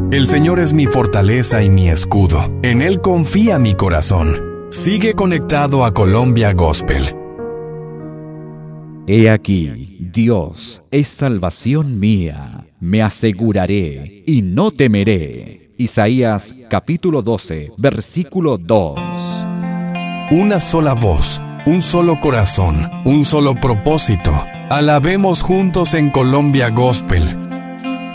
El Señor es mi fortaleza y mi escudo. En Él confía mi corazón. Sigue conectado a Colombia Gospel. He aquí, Dios es salvación mía. Me aseguraré y no temeré. Isaías capítulo 12, versículo 2. Una sola voz, un solo corazón, un solo propósito. Alabemos juntos en Colombia Gospel.